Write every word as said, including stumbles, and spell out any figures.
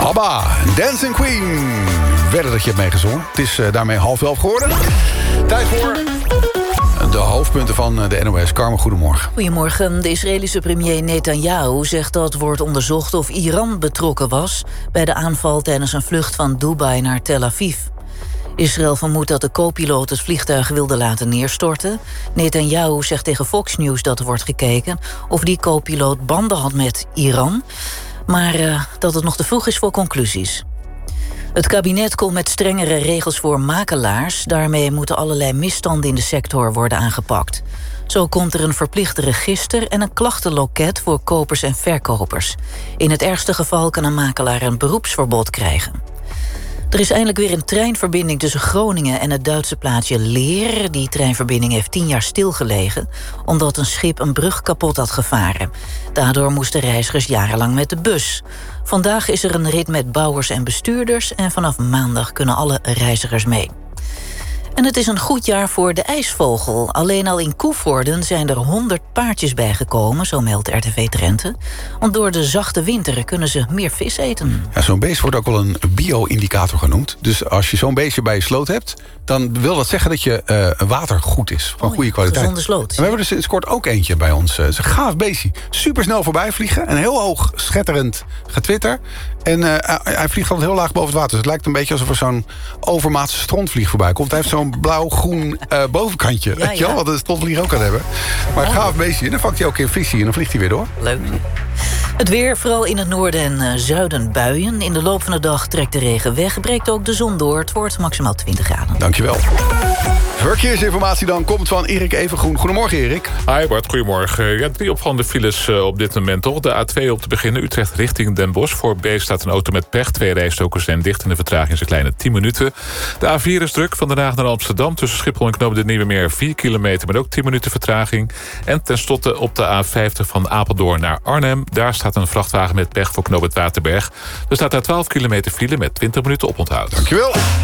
ABBA, Dancing Queen. Verder dat je hebt meegezongen. Het is uh, daarmee half elf geworden. Tijd voor de hoofdpunten van de N O S. Carmen, goedemorgen. Goedemorgen. De Israëlische premier Netanyahu zegt dat wordt onderzocht of Iran betrokken was bij de aanval tijdens een vlucht van Dubai naar Tel Aviv. Israël vermoedt dat de co-piloot het vliegtuig wilde laten neerstorten. Netanyahu zegt tegen Fox News dat er wordt gekeken of die co-piloot banden had met Iran, maar uh, dat het nog te vroeg is voor conclusies. Het kabinet komt met strengere regels voor makelaars. Daarmee moeten allerlei misstanden in de sector worden aangepakt. Zo komt er een verplicht register en een klachtenloket voor kopers en verkopers. In het ergste geval kan een makelaar een beroepsverbod krijgen. Er is eindelijk weer een treinverbinding tussen Groningen en het Duitse plaatsje Leer. Die treinverbinding heeft tien jaar stilgelegen, omdat een schip een brug kapot had gevaren. Daardoor moesten reizigers jarenlang met de bus. Vandaag is er een rit met bouwers en bestuurders en vanaf maandag kunnen alle reizigers mee. En het is een goed jaar voor de ijsvogel. Alleen al in Koevoorden zijn er honderd paardjes bijgekomen, zo meldt R T V Drenthe. Want door de zachte winter kunnen ze meer vis eten. Ja, zo'n beest wordt ook wel een bio-indicator genoemd. Dus als je zo'n beestje bij je sloot hebt, dan wil dat zeggen dat je uh, water goed is. Van oh, goede kwaliteit. Gezonde sloot. En we hebben er sinds kort ook eentje bij ons. Het is een gaaf beestje. Supersnel voorbij vliegen. En heel hoog schetterend getwitter. En uh, hij vliegt altijd heel laag boven het water. Dus het lijkt een beetje alsof er zo'n overmaatse strontvlieg voorbij komt. Hij heeft zo'n blauw-groen uh, bovenkantje. Ja, weet je wel, wat een strontvlieg ook kan hebben. Maar een gaaf beestje. En dan vangt hij ook in visie en dan vliegt hij weer door. Leuk. Het weer, vooral in het noorden en uh, zuiden buien. In de loop van de dag trekt de regen weg. Breekt ook de zon door. Het wordt maximaal twintig graden. Dankjewel. Verkeersinformatie dan komt van Erik Evengroen. Goedemorgen, Erik. Hi Bart, goedemorgen. Ja, drie opvallende files uh, op dit moment toch. De A twee op te beginnen, Utrecht richting Den Bosch. Voor B staat een auto met pech. Twee rijstokers zijn dicht en de vertraging is een kleine tien minuten. De A vier is druk van Den Haag naar Amsterdam. Tussen Schiphol en Knoop de Nieuwe Meer vier kilometer... met ook tien minuten vertraging. En tenslotte op de A vijftig van Apeldoorn naar Arnhem. Daar staat een vrachtwagen met pech voor Knoop het Waterberg. Er staat daar twaalf kilometer file met twintig minuten oponthoud. Dankjewel.